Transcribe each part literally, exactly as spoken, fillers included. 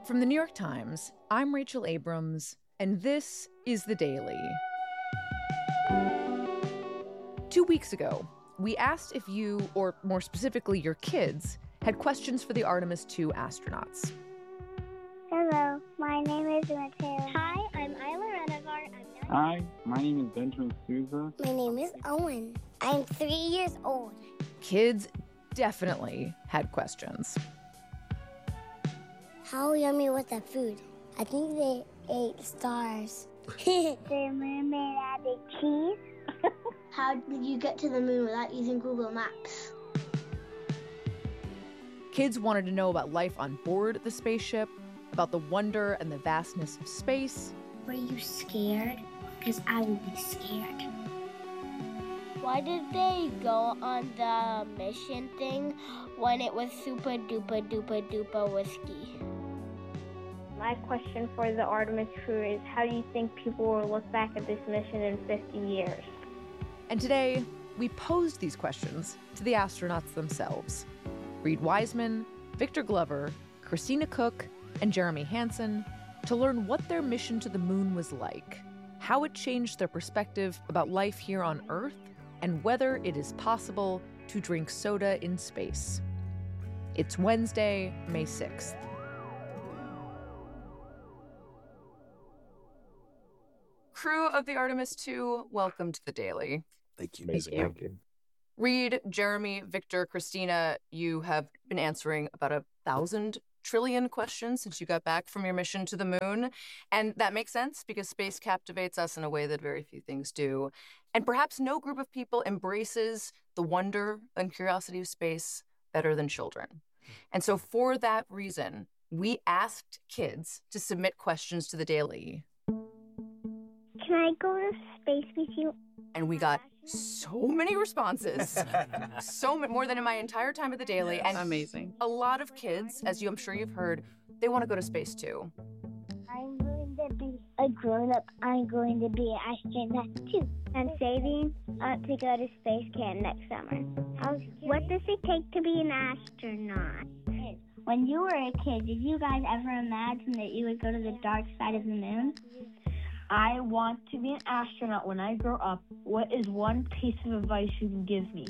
From the New York Times, I'm Rachel Abrams, and this is The Daily. Two weeks ago, we asked if you, or more specifically your kids, had questions for the Artemis two astronauts. Hello, my name is Mateo. Hi, I'm Isla Renavar. I'm nine. Hi, my name is Benjamin Souza. My name is Owen. I'm three years old. Kids definitely had questions. How yummy was that food? I think they ate stars. The moon made out of cheese. How did you get to the moon without using Google Maps? Kids wanted to know about life on board the spaceship, about the wonder and the vastness of space. Were you scared? Because I would be scared. Why did they go on the mission thing when it was super duper duper duper risky? My question for the Artemis crew is, how do you think people will look back at this mission in fifty years? And today, we posed these questions to the astronauts themselves. Reed Wiseman, Victor Glover, Christina Koch, and Jeremy Hansen, to learn what their mission to the moon was like, how it changed their perspective about life here on Earth, and whether it is possible to drink soda in space. It's Wednesday, May sixth. Crew of the Artemis two, welcome to The Daily. Thank you. Amazing. Thank you. Thank you. Reed, Jeremy, Victor, Christina, you have been answering about a thousand trillion questions since you got back from your mission to the moon. And that makes sense because space captivates us in a way that very few things do. And perhaps no group of people embraces the wonder and curiosity of space better than children. And so for that reason, we asked kids to submit questions to The Daily. Can I go to space with you? And we got so many responses, so m- more than in my entire time at The Daily. And amazing. A lot of kids, as you I'm sure you've heard, they want to go to space too. I'm going to be a grown-up. I'm going to be an astronaut too. I'm saving up to go to space camp next summer. What does it take to be an astronaut? When you were a kid, did you guys ever imagine that you would go to the dark side of the moon? I want to be an astronaut when I grow up. What is one piece of advice you can give me?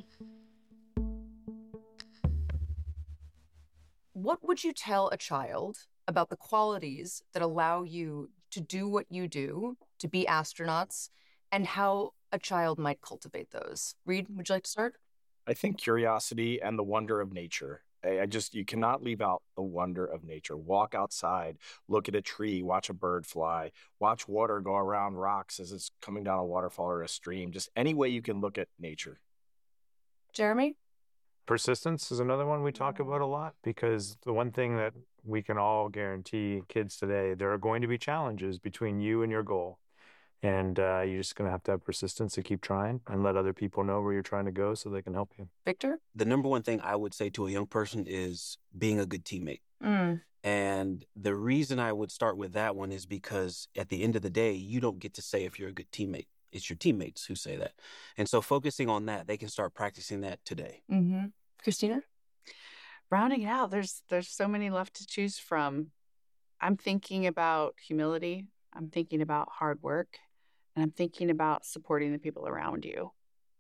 What would you tell a child about the qualities that allow you to do what you do, to be astronauts, and how a child might cultivate those? Reed, would you like to start? I think curiosity and the wonder of nature. I I just, you cannot leave out the wonder of nature. Walk outside, look at a tree, watch a bird fly, watch water go around rocks as it's coming down a waterfall or a stream. Just any way you can look at nature. Jeremy? Persistence is another one we talk about a lot because the one thing that we can all guarantee kids today, there are going to be challenges between you and your goal. And uh, you're just going to have to have persistence to keep trying and let other people know where you're trying to go so they can help you. Victor? The number one thing I would say to a young person is being a good teammate. Mm. And the reason I would start with that one is because at the end of the day, you don't get to say if you're a good teammate. It's your teammates who say that. And so focusing on that, they can start practicing that today. Mm-hmm. Christina? Rounding it out, there's there's so many left to choose from. I'm thinking about humility. I'm thinking about hard work. And I'm thinking about supporting the people around you.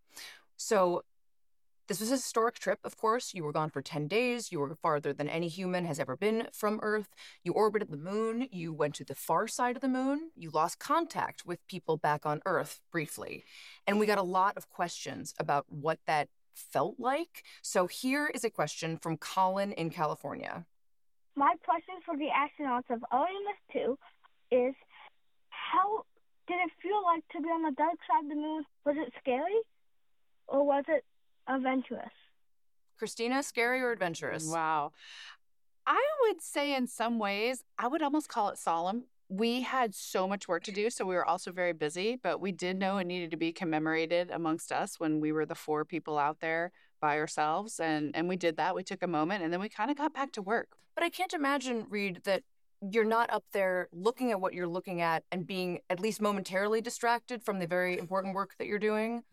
So this was a historic trip, of course. You were gone for ten days. You were farther than any human has ever been from Earth. You orbited the moon. You went to the far side of the moon. You lost contact with people back on Earth briefly. And we got a lot of questions about what that felt like. So here is a question from Colin in California. My question for the astronauts of Artemis two is, how did it feel like to be on the dark side of the moon? Was it scary or was it adventurous? Christina, scary or adventurous? Wow. I would say in some ways, I would almost call it solemn. We had so much work to do, so we were also very busy, but we did know it needed to be commemorated amongst us when we were the four people out there by ourselves. And, and we did that. We took a moment and then we kind of got back to work. But I can't imagine, Reed, that you're not up there looking at what you're looking at and being at least momentarily distracted from the very important work that you're doing.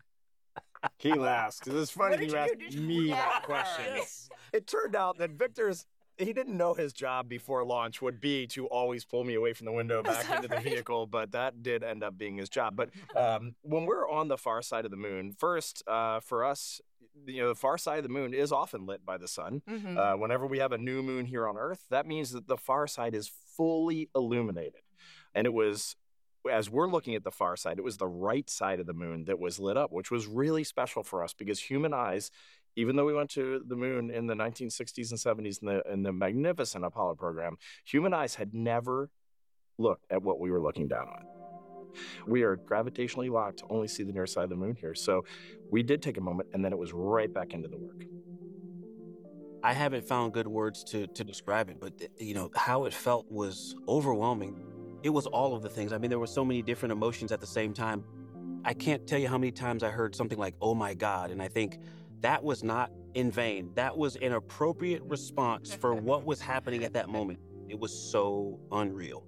He laughs because it's funny you asked me Yeah. that question. It turned out that Victor's he didn't know his job before launch would be to always pull me away from the window back into the right? vehicle, but that did end up being his job. But um, when we're on the far side of the moon, first, uh, for us, you know, the far side of the moon is often lit by the sun. Mm-hmm. Uh, whenever we have a new moon here on Earth, that means that the far side is fully illuminated. And it was, as we're looking at the far side, it was the right side of the moon that was lit up, which was really special for us because human eyes, even though we went to the moon in the nineteen sixties and seventies in the, in the magnificent Apollo program, human eyes had never looked at what we were looking down on. We are gravitationally locked to only see the near side of the moon here. So we did take a moment, and then it was right back into the work. I haven't found good words to, to describe it, but, you know, how it felt was overwhelming. It was all of the things. I mean, there were so many different emotions at the same time. I can't tell you how many times I heard something like, oh, my God, and I think that was not in vain. That was an appropriate response for what was happening at that moment. It was so unreal.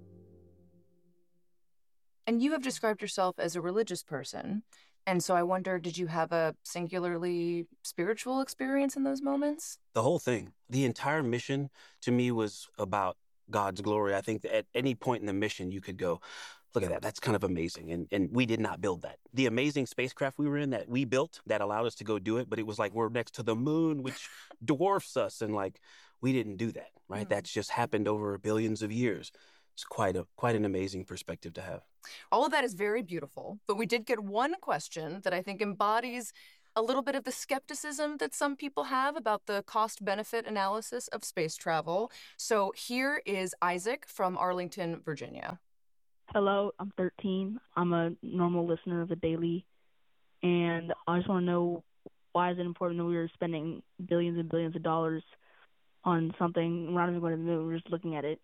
And you have described yourself as a religious person. And so I wonder, did you have a singularly spiritual experience in those moments? The whole thing, the entire mission to me was about God's glory. I think that at any point in the mission, you could go, look at that. That's kind of amazing. And and we did not build that. The amazing spacecraft we were in that we built that allowed us to go do it. But it was like we're next to the moon, which dwarfs us. And like, we didn't do that, right? Mm-hmm. That's just happened over billions of years. It's quite a quite an amazing perspective to have. All of that is very beautiful. But we did get one question that I think embodies a little bit of the skepticism that some people have about the cost-benefit analysis of space travel. So here is Isaac from Arlington, Virginia. Hello, I'm thirteen. I'm a normal listener of the Daily, and I just want to know, why is it important that we were spending billions and billions of dollars on something? We're not even going to the moon, we're just looking at it.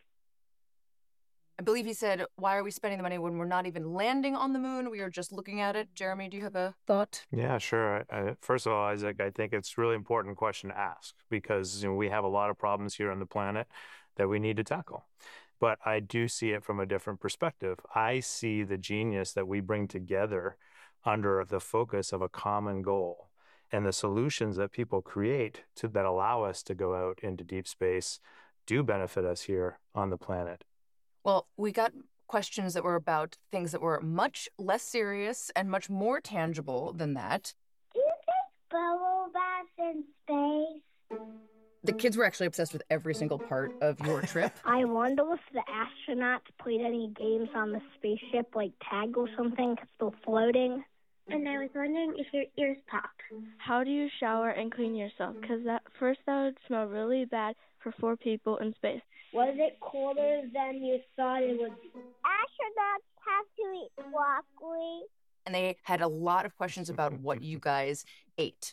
I believe he said, why are we spending the money when we're not even landing on the moon? We are just looking at it. Jeremy, do you have a thought? Yeah, sure. I, I, first of all, Isaac, I think it's a really important question to ask because you know, we have a lot of problems here on the planet that we need to tackle. But I do see it from a different perspective. I see the genius that we bring together under the focus of a common goal and the solutions that people create to, that allow us to go out into deep space do benefit us here on the planet. Well, we got questions that were about things that were much less serious and much more tangible than that. Do you take bubble baths in space? The kids were actually obsessed with every single part of your trip. I wonder if the astronauts played any games on the spaceship, like tag or something, still floating. And I was wondering if your ears pop. How do you shower and clean yourself? Because at first that would smell really bad for four people in space. Was it colder than you thought it would be? Astronauts have to eat broccoli. And they had a lot of questions about what you guys ate.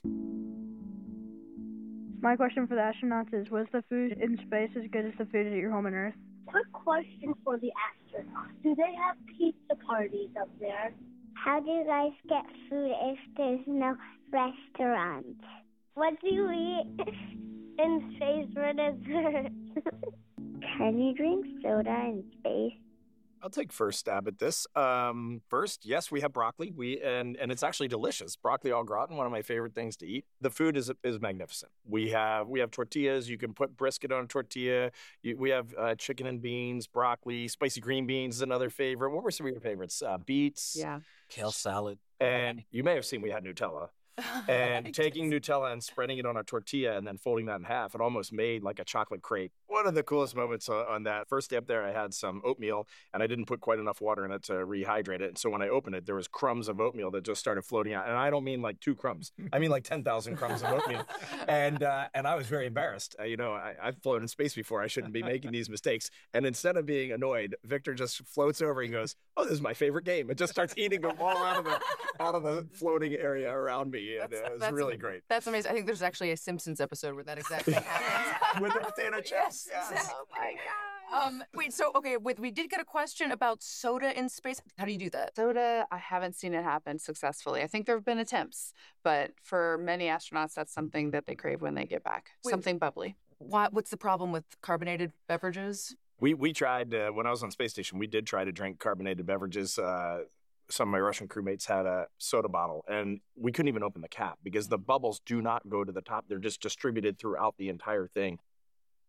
My question for the astronauts is, was the food in space as good as the food at your home on Earth? Quick question for the astronauts. Do they have pizza parties up there? How do you guys get food if there's no restaurant? What do you eat in space for dessert? Can you drink soda in space? I'll take first stab at this. Um, first, yes, we have broccoli. We and and it's actually delicious. Broccoli au gratin, one of my favorite things to eat. The food is is magnificent. We have we have tortillas. You can put brisket on a tortilla. You, we have uh, chicken and beans, broccoli, spicy green beans is another favorite. What were some of your favorites? Uh, beets. Yeah. Kale salad. And you may have seen we had Nutella. And taking Nutella and spreading it on a tortilla and then folding that in half, it almost made like a chocolate crepe. One of the coolest moments on, on that. First day up there, I had some oatmeal, and I didn't put quite enough water in it to rehydrate it. And so when I opened it, there was crumbs of oatmeal that just started floating out. And I don't mean like two crumbs. I mean like ten thousand crumbs of oatmeal. And uh, and I was very embarrassed. Uh, you know, I, I've flown in space before. I shouldn't be making these mistakes. And instead of being annoyed, Victor just floats over and goes, oh, this is my favorite game. It just starts eating them all out of the, out of the floating area around me. And That's- it was that's- really great. That's amazing. I think there's actually a Simpsons episode where that exact thing happens. With the potato chips. Yes. Yes. Oh my God. Um, wait, so, okay, with, we did get a question about soda in space. How do you do that? Soda, I haven't seen it happen successfully. I think there have been attempts, but for many astronauts, that's something that they crave when they get back. Wait. Something bubbly. Why, what's the problem with carbonated beverages? We we tried, uh, when I was on space station, we did try to drink carbonated beverages. Uh, some of my Russian crewmates had a soda bottle, and we couldn't even open the cap because the bubbles do not go to the top. They're just distributed throughout the entire thing.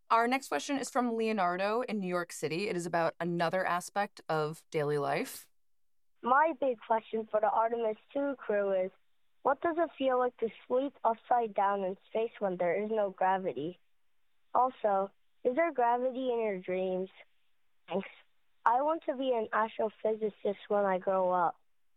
Our next question is from Leonardo in New York City. It is about another aspect of daily life. My big question for the Artemis two crew is, what does it feel like to sleep upside down in space when there is no gravity? Also, is there gravity in your dreams? Thanks. I want to be an astrophysicist when I grow up.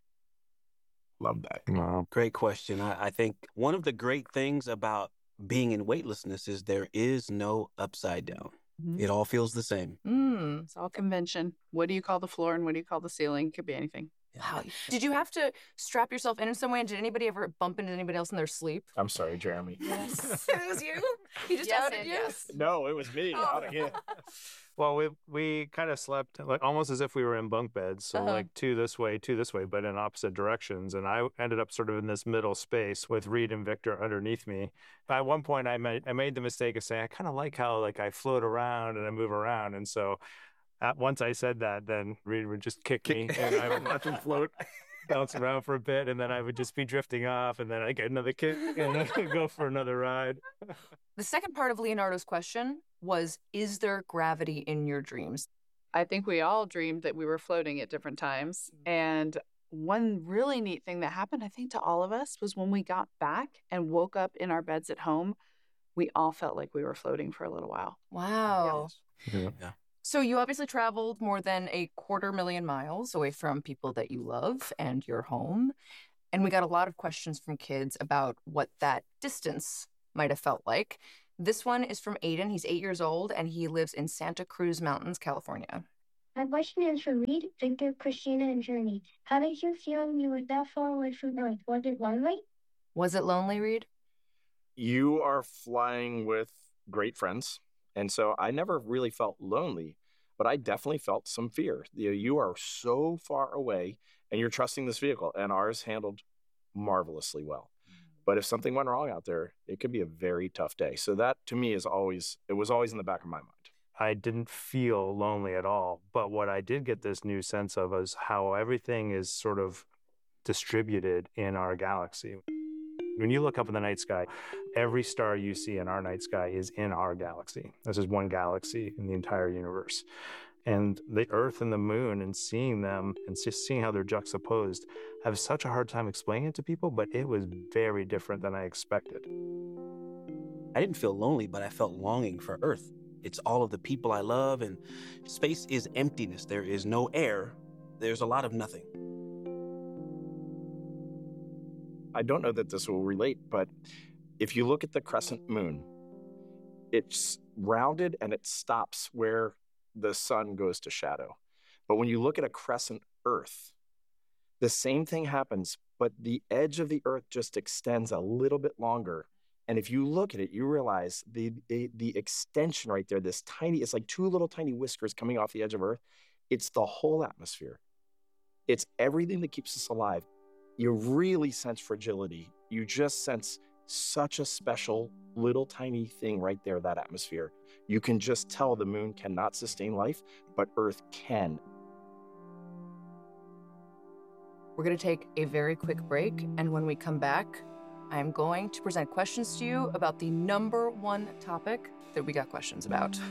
Love that. Wow. Great question. I, I think one of the great things about being in weightlessness is there is no upside down. Mm-hmm. It all feels the same. Mm, it's all convention. What do you call the floor and what do you call the ceiling? Could be anything. Wow. Did you have to strap yourself in in some way? And did anybody ever bump into anybody else in their sleep? I'm sorry, Jeremy. Yes. It was you? He just yes, outed you? Yes. No, it was me. Oh. Yeah. Well, we we kind of slept like almost as if we were in bunk beds, so Uh-huh. like two this way, two this way, but in opposite directions. And I ended up sort of in this middle space with Reed and Victor underneath me. At one point, I made I made the mistake of saying I kind of like how like I float around and I move around, and so at, once I said that, then Reed would just kick me and I would watch him float, bounce around for a bit, and then I would just be drifting off, and then I get another kick and I could go for another ride. The second part of Leonardo's question was, is there gravity in your dreams? I think we all dreamed that we were floating at different times. And one really neat thing that happened, I think, to all of us was when we got back and woke up in our beds at home, we all felt like we were floating for a little while. Wow. Yeah. yeah. So you obviously traveled more than a quarter million miles away from people that you love and your home. And we got a lot of questions from kids about what that distance might have felt like. This one is from Aiden. He's eight years old, and he lives in Santa Cruz Mountains, California. My question is for Reed, Victor, Christina, and Journey. How did you feel when you were that far away from Earth? Was it lonely? Was it lonely, Reed? You are flying with great friends, and so I never really felt lonely, but I definitely felt some fear. You know, you are so far away, and you're trusting this vehicle, and ours handled marvelously well. But if something went wrong out there, it could be a very tough day. So that, to me, is always, it was always in the back of my mind. I didn't feel lonely at all. But what I did get this new sense of is how everything is sort of distributed in our galaxy. When you look up in the night sky, every star you see in our night sky is in our galaxy. This is one galaxy in the entire universe. And the Earth and the Moon, and seeing them and just seeing how they're juxtaposed, I have such a hard time explaining it to people, but it was very different than I expected. I didn't feel lonely, but I felt longing for Earth. It's all of the people I love, and space is emptiness. There is no air. There's a lot of nothing. I don't know that this will relate, but if you look at the crescent moon, it's rounded and it stops where the sun goes to shadow. But when you look at a crescent Earth, the same thing happens, but the edge of the Earth just extends a little bit longer. And if you look at it, you realize the, the the extension right there, this tiny, it's like two little tiny whiskers coming off the edge of Earth. It's the whole atmosphere. It's everything that keeps us alive. You really sense fragility. You just sense such a special little tiny thing right there, that atmosphere. You can just tell the moon cannot sustain life, but Earth can. We're going to take a very quick break, and when we come back, I'm going to present questions to you about the number one topic that we got questions about.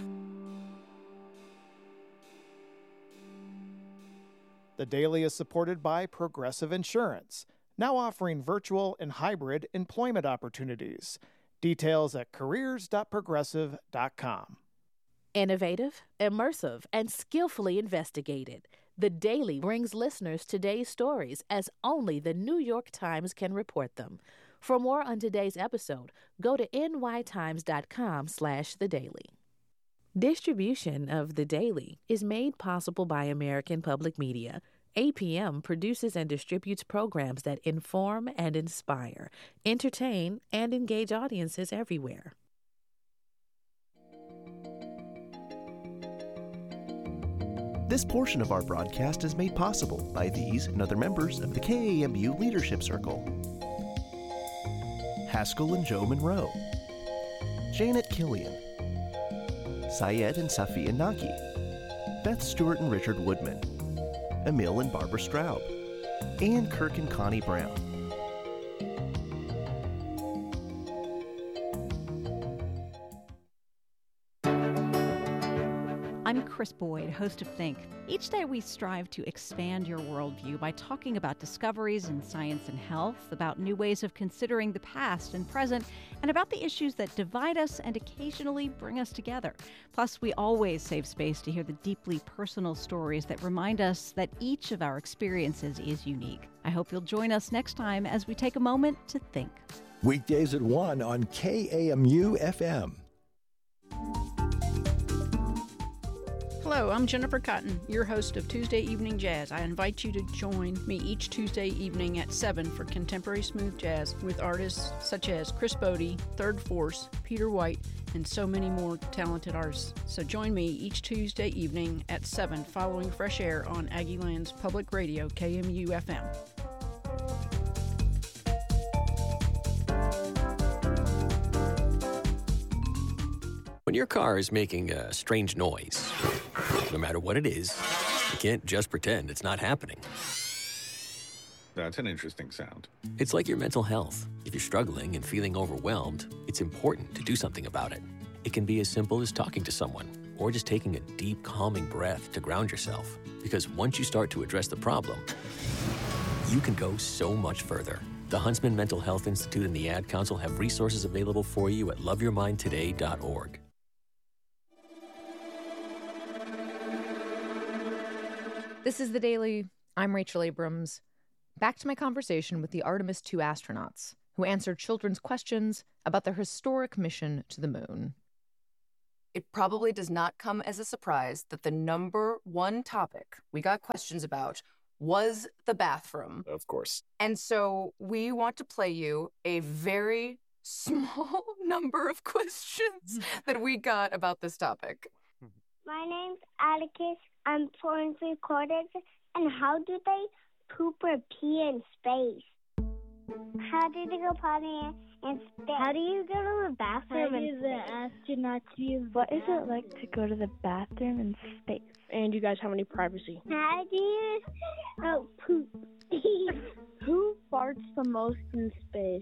The Daily is supported by Progressive Insurance, now offering virtual and hybrid employment opportunities. Details at careers dot progressive dot com. Innovative, immersive, and skillfully investigated, The Daily brings listeners today's stories as only the New York Times can report them. For more on today's episode, go to n y times dot com slash the daily. Distribution of The Daily is made possible by American Public Media. A P M produces and distributes programs that inform and inspire, entertain, and engage audiences everywhere. This portion of our broadcast is made possible by these and other members of the K A M U Leadership Circle. Haskell and Joe Monroe, Janet Killian, Syed and Safiya Naki, Beth Stewart and Richard Woodman, Emil and Barbara Straub, and Kirk and Connie Brown. I'm Chris Boyd, host of Think. Each day we strive to expand your worldview by talking about discoveries in science and health, about new ways of considering the past and present, and about the issues that divide us and occasionally bring us together. Plus, we always save space to hear the deeply personal stories that remind us that each of our experiences is unique. I hope you'll join us next time as we take a moment to think. Weekdays at one on K A M U F M. Hello, I'm Jennifer Cotton, your host of Tuesday Evening Jazz. I invite you to join me each Tuesday evening at seven for contemporary smooth jazz with artists such as Chris Bodie, Third Force, Peter White, and so many more talented artists. So join me each Tuesday evening at seven following Fresh Air on Aggieland's Public Radio, K M U F M. When your car is making a strange noise, no matter what it is, you can't just pretend it's not happening. That's an interesting sound. It's like your mental health. If you're struggling and feeling overwhelmed, it's important to do something about it. It can be as simple as talking to someone or just taking a deep, calming breath to ground yourself. Because once you start to address the problem, you can go so much further. The Huntsman Mental Health Institute and the Ad Council have resources available for you at love your mind today dot org. This is The Daily. I'm Rachel Abrams. Back to my conversation with the Artemis two astronauts, who answered children's questions about their historic mission to the moon. It probably does not come as a surprise that the number one topic we got questions about was the bathroom. Of course. And so we want to play you a very small number of questions that we got about this topic. My name's Atticus. I'm four and three quarters. And how do they poop or pee in space? How do they go potty in space? How do you go to the bathroom How in do the space? astronauts use What is it like to go to the bathroom in space? And you guys have any privacy? How do you oh, poop? Who farts the most in space?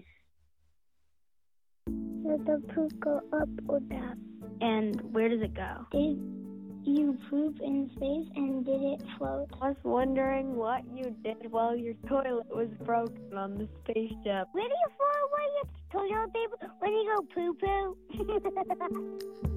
Does the poop go up or down? And where does it go? Did you poop in space and did it float? I was wondering what you did while your toilet was broken on the spaceship. Where do you throw away your toilet paper when you go poo-poo?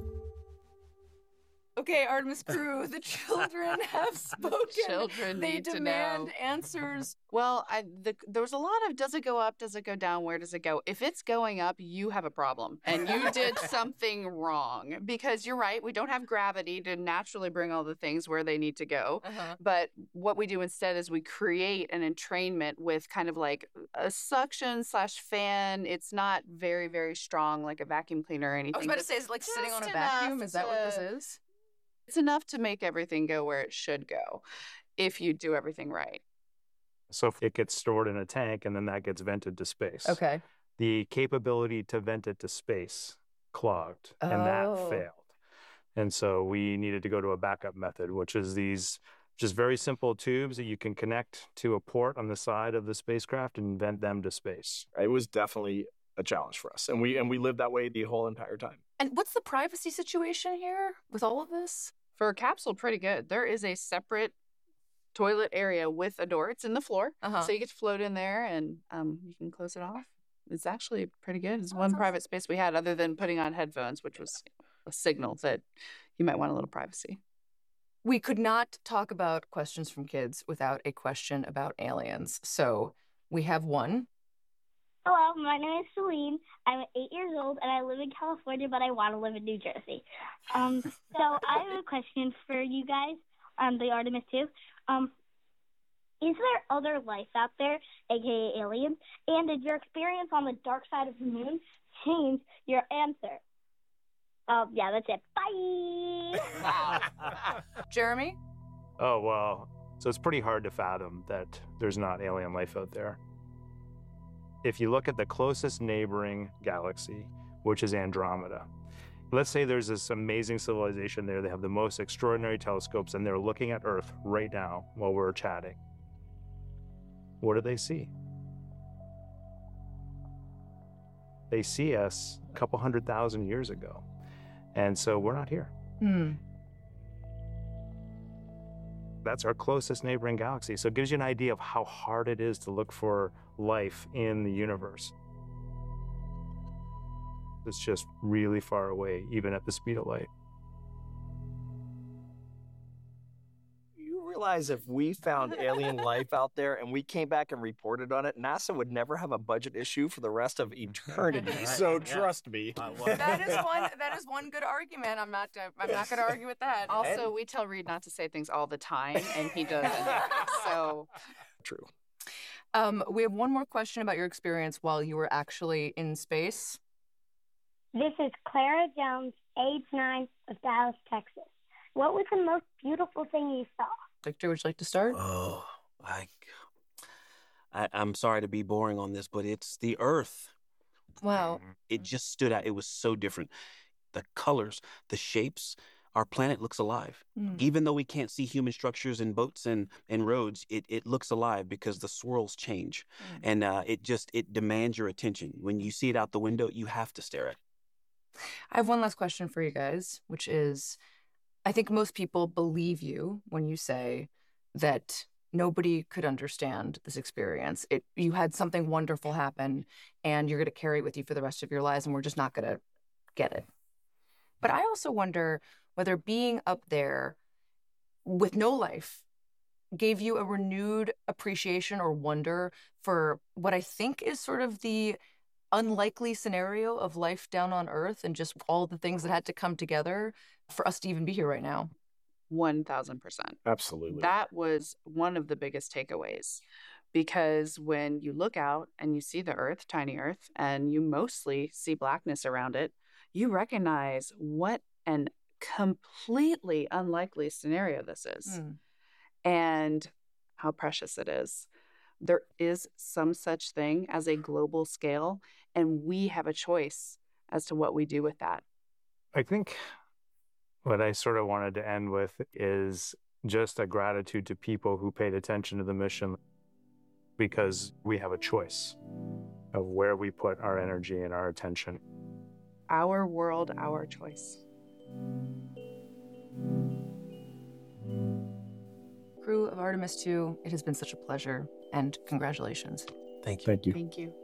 Okay, Artemis crew, the children have spoken. Children they need to demand know. answers. Well, I, the, there was a lot of does it go up, does it go down, where does it go? If it's going up, you have a problem and you did something wrong because you're right. We don't have gravity to naturally bring all the things where they need to go. Uh-huh. But what we do instead is we create an entrainment with kind of like a suction slash fan. It's not very, very strong like a vacuum cleaner or anything. I was about to say, is it like sitting on a Just vacuum? enough Is that what this to- is? It's enough to make everything go where it should go if you do everything right. So if it gets stored in a tank and then that gets vented to space. Okay. The capability to vent it to space clogged and that Oh. failed. And so we needed to go to a backup method, which is these just very simple tubes that you can connect to a port on the side of the spacecraft and vent them to space. It was definitely a challenge for us. And we and we lived that way the whole entire time. And what's the privacy situation here with all of this? For a capsule, pretty good. There is a separate toilet area with a door. It's in the floor. Uh-huh. So you get to float in there and um, you can close it off. It's actually pretty good. It's one private space we had other than putting on headphones, which was a signal that you might want a little privacy. We could not talk about questions from kids without a question about aliens. So we have one. Hello, my name is Celine. I'm eight years old, and I live in California, but I want to live in New Jersey. Um, so I have a question for you guys on the Artemis two. Um, is there other life out there, aka aliens? And did your experience on the dark side of the moon change your answer? Um, yeah, that's it. Bye. Wow. Jeremy? Oh, well, so it's pretty hard to fathom that there's not alien life out there. If you look at the closest neighboring galaxy, which is Andromeda, let's say there's this amazing civilization there. They have the most extraordinary telescopes, and they're looking at Earth right now while we're chatting. What do they see? They see us a couple hundred thousand years ago. And so we're not here. Hmm. That's our closest neighboring galaxy. So it gives you an idea of how hard it is to look for life in the universe. It's just really far away, even at the speed of light. You realize if we found alien life out there and we came back and reported on it, NASA would never have a budget issue for the rest of eternity. Right. So Yeah. trust me. That is one. That is one good argument. I'm not. Uh, I'm not going to argue with that. Also, we tell Reed not to say things all the time, and he doesn't. So true. Um, we have one more question about your experience while you were actually in space. This is Clara Jones, age nine, of Dallas, Texas. What was the most beautiful thing you saw? Victor, would you like to start? Oh, I, I, I'm sorry to be boring on this, but it's the Earth. Wow. It just stood out. It was so different. The colors, the shapes, our planet looks alive. Mm. Even though we can't see human structures and boats and, and roads, it, it looks alive because the swirls change. Mm. And uh, it just, it demands your attention. When you see it out the window, you have to stare at it. I have one last question for you guys, which is, I think most people believe you when you say that nobody could understand this experience. It, you had something wonderful happen, and you're going to carry it with you for the rest of your lives, and we're just not going to get it. But I also wonder whether being up there with no life gave you a renewed appreciation or wonder for what I think is sort of the unlikely scenario of life down on Earth and just all the things that had to come together for us to even be here right now. one thousand percent. Absolutely. That was one of the biggest takeaways, because when you look out and you see the Earth, tiny Earth, and you mostly see blackness around it, you recognize what an completely unlikely scenario this is Mm. and how precious it is. There is some such thing as a global scale, and we have a choice as to what we do with that. I think what I sort of wanted to end with is just a gratitude to people who paid attention to the mission, because we have a choice of where we put our energy and our attention. Our world, our choice. Crew of Artemis two, it has been such a pleasure, and congratulations. Thank you. Thank you. Thank you.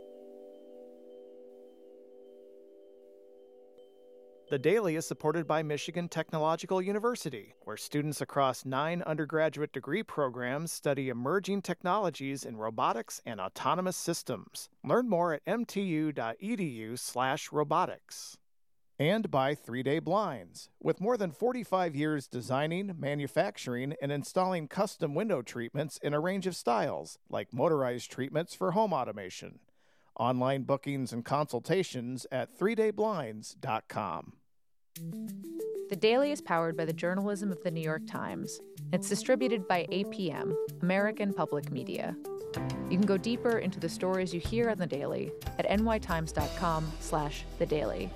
The Daily is supported by Michigan Technological University, where students across nine undergraduate degree programs study emerging technologies in robotics and autonomous systems. Learn more at m t u dot e d u slash robotics. And by three day Blinds. With more than forty-five years designing, manufacturing, and installing custom window treatments in a range of styles, like motorized treatments for home automation. Online bookings and consultations at three day blinds dot com. The Daily is powered by the journalism of the New York Times. It's distributed by A P M, American Public Media. You can go deeper into the stories you hear on The Daily at n y times dot com slash the daily.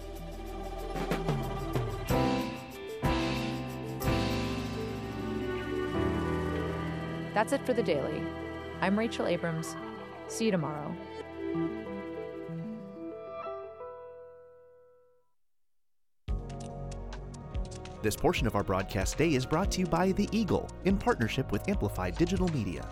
That's it for The Daily. I'm Rachel Abrams. See you tomorrow. This portion of our broadcast day is brought to you by The Eagle in partnership with Amplified Digital Media.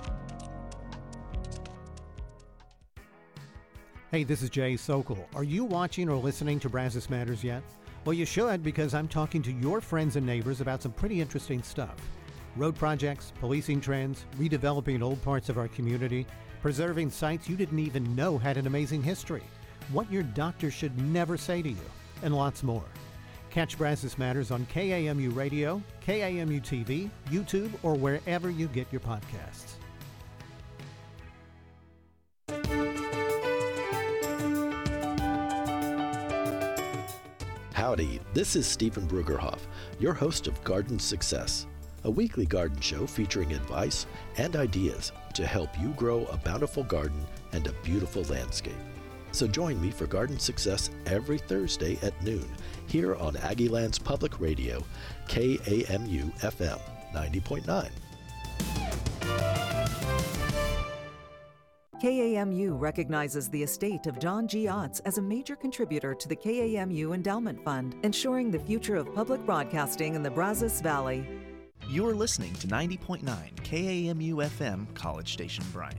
Hey, this is Jay Sokol. Are you watching or listening to Brazos Matters yet? Well, you should, because I'm talking to your friends and neighbors about some pretty interesting stuff. Road projects, policing trends, redeveloping old parts of our community, preserving sites you didn't even know had an amazing history, what your doctor should never say to you, and lots more. Catch Brazos Matters on K A M U Radio, K A M U T V, YouTube, or wherever you get your podcasts. Howdy, this is Stephen Brugerhoff, your host of Garden Success, a weekly garden show featuring advice and ideas to help you grow a bountiful garden and a beautiful landscape. So join me for Garden Success every Thursday at noon here on Aggieland's Public Radio, K A M U F M ninety point nine. K A M U recognizes the estate of John G. Otts as a major contributor to the K A M U Endowment Fund, ensuring the future of public broadcasting in the Brazos Valley. You're listening to ninety point nine K A M U F M, College Station, Bryan.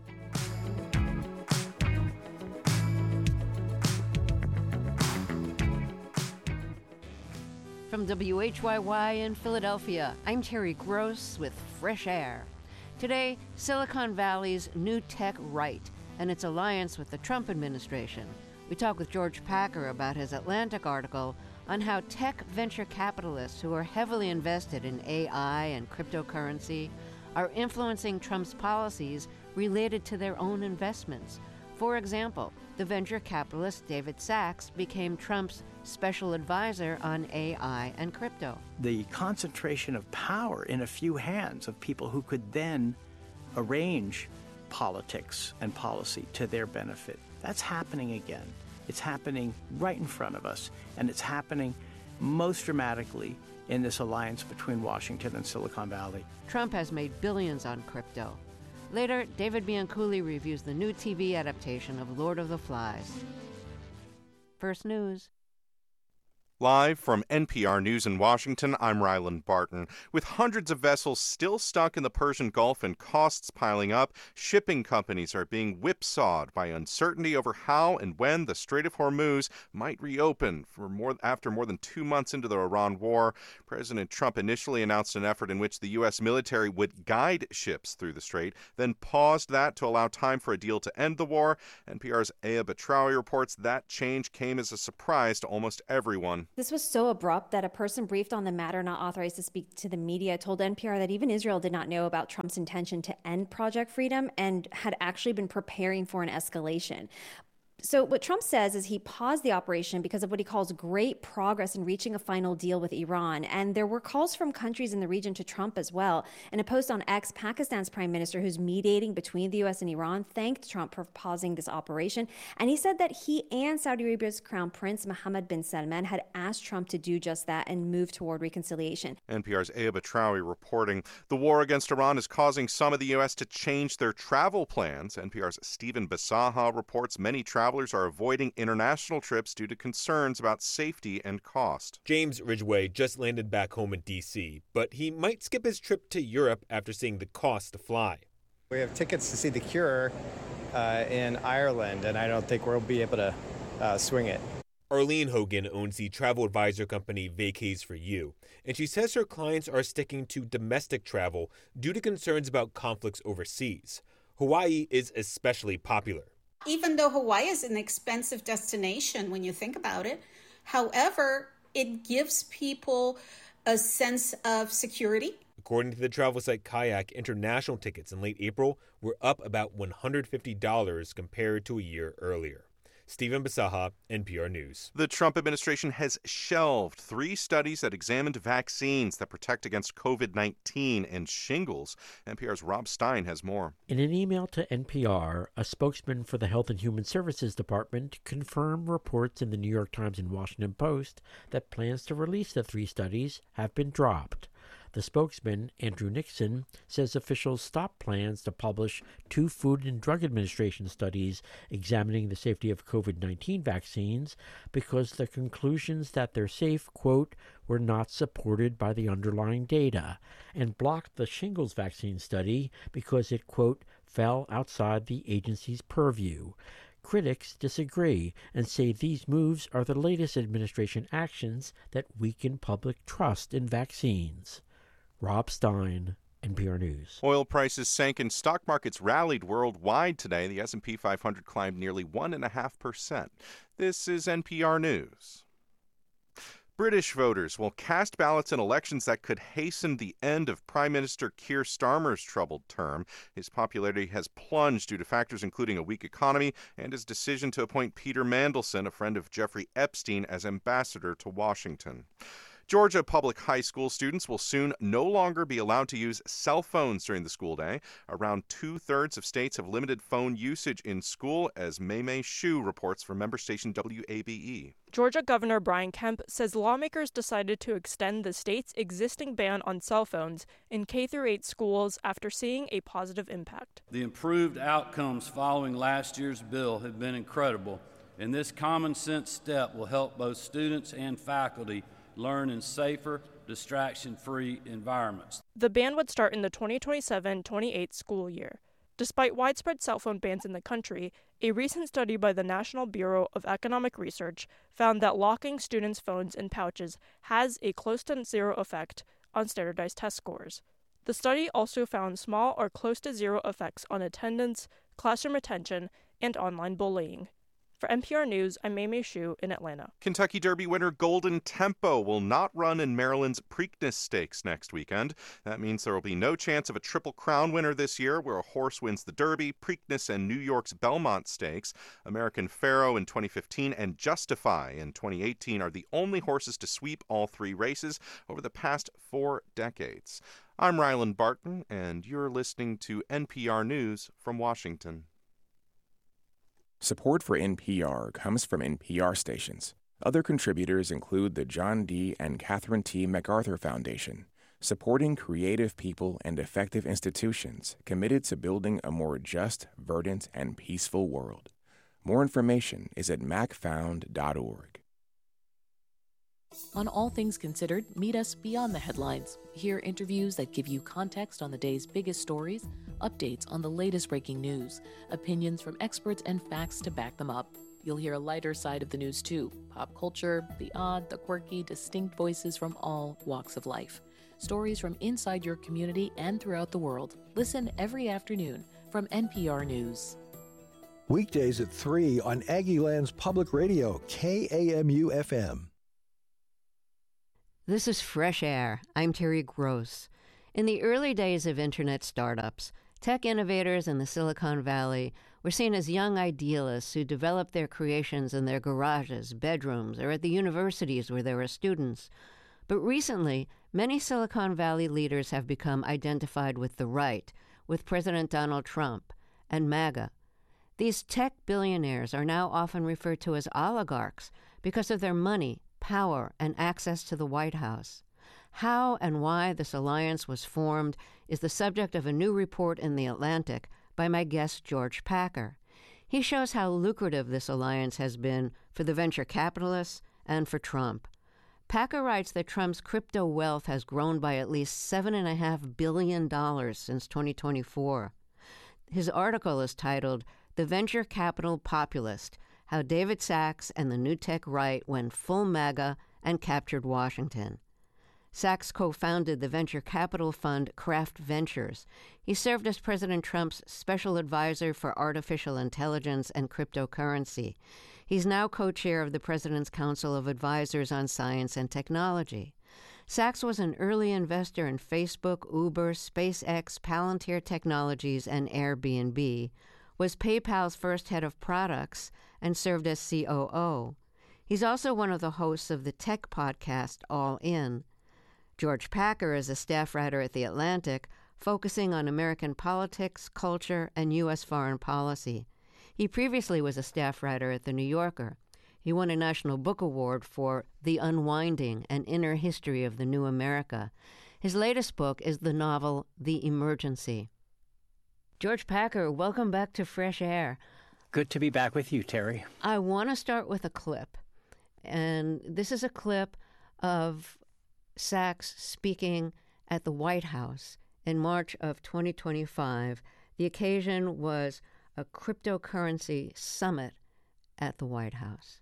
From W H Y Y in Philadelphia, I'm Terry Gross with Fresh Air. Today, Silicon Valley's new tech right and its alliance with the Trump administration. We talk with George Packer about his Atlantic article on how tech venture capitalists who are heavily invested in A I and cryptocurrency are influencing Trump's policies related to their own investments. For example, the venture capitalist David Sachs became Trump's special advisor on A I and crypto. The concentration of power in a few hands of people who could then arrange politics and policy to their benefit. That's happening again. It's happening right in front of us, and it's happening most dramatically in this alliance between Washington and Silicon Valley. Trump has made billions on crypto. Later, David Bianculli reviews the new T V adaptation of Lord of the Flies. First News. Live from N P R News in Washington, I'm Ryland Barton. With hundreds of vessels still stuck in the Persian Gulf and costs piling up, shipping companies are being whipsawed by uncertainty over how and when the Strait of Hormuz might reopen. For more, after more than two months into the Iran war, President Trump initially announced an effort in which the U S military would guide ships through the strait, then paused that to allow time for a deal to end the war. N P R's Aya Batrawi reports that change came as a surprise to almost everyone. This was so abrupt that a person briefed on the matter, not authorized to speak to the media, told N P R that even Israel did not know about Trump's intention to end Project Freedom and had actually been preparing for an escalation. So what Trump says is he paused the operation because of what he calls great progress in reaching a final deal with Iran. And there were calls from countries in the region to Trump as well. In a post on X, Pakistan's prime minister, who's mediating between the U S and Iran, thanked Trump for pausing this operation. And he said that he and Saudi Arabia's crown prince, Mohammed bin Salman, had asked Trump to do just that and move toward reconciliation. N P R's Aya Batrawi reporting. The war against Iran is causing some of the U S to change their travel plans. N P R's Stephen Basaha reports many travelers are avoiding international trips due to concerns about safety and cost. James Ridgway just landed back home in D C, but he might skip his trip to Europe after seeing the cost to fly. We have tickets to see The Cure uh, in Ireland, and I don't think we'll be able to uh, swing it. Arlene Hogan owns the travel advisor company Vacays for You, and she says her clients are sticking to domestic travel due to concerns about conflicts overseas. Hawaii is especially popular. Even though Hawaii is an expensive destination when you think about it, however, it gives people a sense of security. According to the travel site Kayak, international tickets in late April were up about one hundred fifty dollars compared to a year earlier. Stephen Basaha, N P R News. The Trump administration has shelved three studies that examined vaccines that protect against covid nineteen and shingles. N P R's Rob Stein has more. In an email to N P R, a spokesman for the Health and Human Services Department confirmed reports in the New York Times and Washington Post that plans to release the three studies have been dropped. The spokesman, Andrew Nixon, says officials stopped plans to publish two Food and Drug Administration studies examining the safety of covid nineteen vaccines because the conclusions that they're safe, quote, were not supported by the underlying data, and blocked the shingles vaccine study because it, quote, fell outside the agency's purview. Critics disagree and say these moves are the latest administration actions that weaken public trust in vaccines. Rob Stein, N P R News. Oil prices sank and stock markets rallied worldwide today. The S and P five hundred climbed nearly one point five percent. This is N P R News. British voters will cast ballots in elections that could hasten the end of Prime Minister Keir Starmer's troubled term. His popularity has plunged due to factors including a weak economy and his decision to appoint Peter Mandelson, a friend of Jeffrey Epstein, as ambassador to Washington. Georgia public high school students will soon no longer be allowed to use cell phones during the school day. Around two-thirds of states have limited phone usage in school, as Maymay Shu reports from member station W A B E. Georgia Governor Brian Kemp says lawmakers decided to extend the state's existing ban on cell phones in K through eight schools after seeing a positive impact. The improved outcomes following last year's bill have been incredible, and this common sense step will help both students and faculty learn in safer, distraction-free environments. The ban would start in the twenty twenty-seven twenty-eight school year. Despite widespread cell phone bans in the country, a recent study by the National Bureau of Economic Research found that locking students' phones in pouches has a close to zero effect on standardized test scores. The study also found small or close to zero effects on attendance, classroom attention, and online bullying. For N P R News, I'm Maymay Hsu in Atlanta. Kentucky Derby winner Golden Tempo will not run in Maryland's Preakness Stakes next weekend. That means there will be no chance of a Triple Crown winner this year, where a horse wins the Derby, Preakness, and New York's Belmont Stakes. American Pharoah in twenty fifteen and Justify in twenty eighteen are the only horses to sweep all three races over the past four decades. I'm Ryland Barton, and you're listening to N P R News from Washington. Support for N P R comes from N P R stations. Other contributors include the John D. and Catherine T. MacArthur Foundation, supporting creative people and effective institutions committed to building a more just, verdant, and peaceful world. More information is at mac found dot org. On All Things Considered, meet us beyond the headlines. Hear interviews that give you context on the day's biggest stories, updates on the latest breaking news, opinions from experts, and facts to back them up. You'll hear a lighter side of the news too, pop culture, the odd, the quirky, distinct voices from all walks of life. Stories from inside your community and throughout the world. Listen every afternoon from N P R News. Weekdays at three on Aggieland's Public Radio, K A M U F M. This is Fresh Air. I'm Terry Gross. In the early days of internet startups, tech innovators in the Silicon Valley were seen as young idealists who developed their creations in their garages, bedrooms, or at the universities where there were students. But recently, many Silicon Valley leaders have become identified with the right, with President Donald Trump and MAGA. These tech billionaires are now often referred to as oligarchs because of their money, power, and access to the White House. How and why this alliance was formed is the subject of a new report in The Atlantic by my guest George Packer. He shows how lucrative this alliance has been for the venture capitalists and for Trump. Packer writes that Trump's crypto wealth has grown by at least seven point five billion dollars since twenty twenty-four. His article is titled The Venture Capital Populist: How David Sacks and the New Tech Right Went Full MAGA and Captured Washington. Sacks co-founded the venture capital fund Craft Ventures. He served as President Trump's special advisor for artificial intelligence and cryptocurrency. He's now co-chair of the President's Council of Advisors on Science and Technology. Sacks was an early investor in Facebook, Uber, SpaceX, Palantir Technologies, and Airbnb, was PayPal's first head of products, and served as C O O. He's also one of the hosts of the tech podcast All In. George Packer is a staff writer at The Atlantic, focusing on American politics, culture, and U S foreign policy. He previously was a staff writer at The New Yorker. He won a National Book Award for The Unwinding, An Inner History of the New America. His latest book is the novel The Emergency. George Packer, welcome back to Fresh Air. Good to be back with you, Terry. I want to start with a clip. And this is a clip of Sacks speaking at the White House in March of twenty twenty-five. The occasion was a cryptocurrency summit at the White House.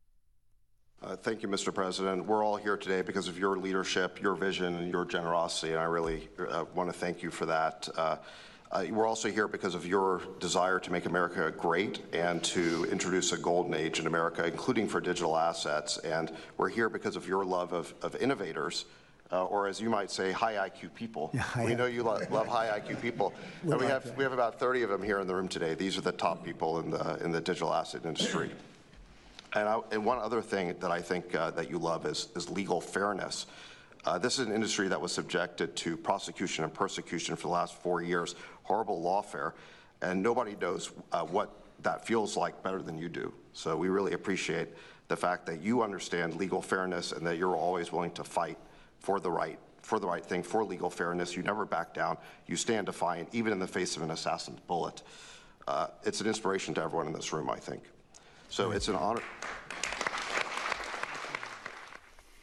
Uh, thank you, Mister President. We're all here today because of your leadership, your vision, and your generosity, and I really uh, want to thank you for that. Uh, Uh, we're also here because of your desire to make America great and to introduce a golden age in America, including for digital assets. And we're here because of your love of, of innovators, uh, or as you might say, high I Q people. Yeah, we know you lo- love high I Q people. And we have we have about thirty of them here in the room today. These are the top people in the in the digital asset industry. And, I, and one other thing that I think uh, that you love is, is legal fairness. Uh, this is an industry that was subjected to prosecution and persecution for the last four years, horrible lawfare, and nobody knows uh, what that feels like better than you do. So we really appreciate the fact that you understand legal fairness and that you're always willing to fight for the right, for the right thing, for legal fairness. You never back down. You stand defiant, even in the face of an assassin's bullet. Uh, it's an inspiration to everyone in this room, I think. So it's an honor.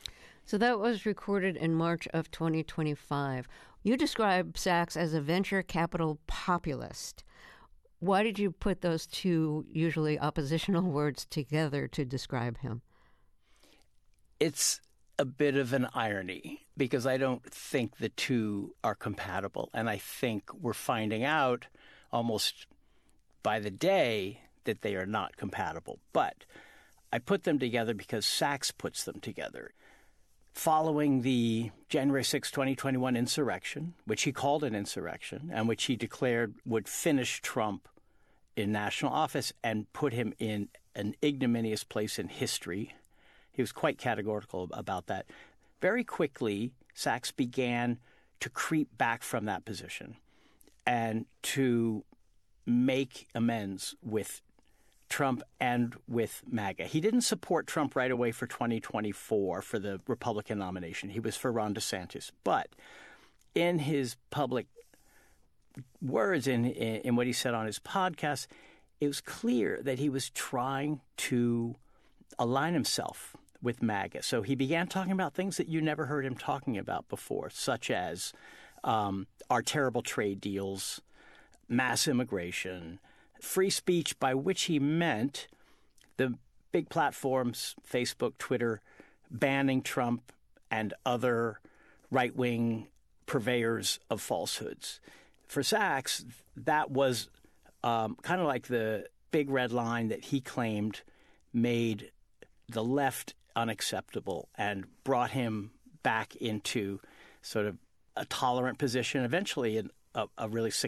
So that was recorded in March of twenty twenty-five. You describe Sachs as a venture capital populist. Why did you put those two usually oppositional words together to describe him? It's a bit of an irony because I don't think the two are compatible. And I think we're finding out almost by the day that they are not compatible. But I put them together because Sachs puts them together. Following the January sixth, twenty twenty-one insurrection, which he called an insurrection and which he declared would finish Trump in national office and put him in an ignominious place in history, he was quite categorical about that. Very quickly, Sachs began to creep back from that position and to make amends with Trump and with MAGA. He didn't support Trump right away for twenty twenty-four for the Republican nomination. He was for Ron DeSantis. But in his public words, in, in what he said on his podcast, it was clear that he was trying to align himself with MAGA. So he began talking about things that you never heard him talking about before, such as um, our terrible trade deals, mass immigration, free speech, by which he meant the big platforms, Facebook, Twitter, banning Trump and other right-wing purveyors of falsehoods. For Sachs, that was um, kind of like the big red line that he claimed made the left unacceptable and brought him back into sort of a tolerant position, eventually in a, a really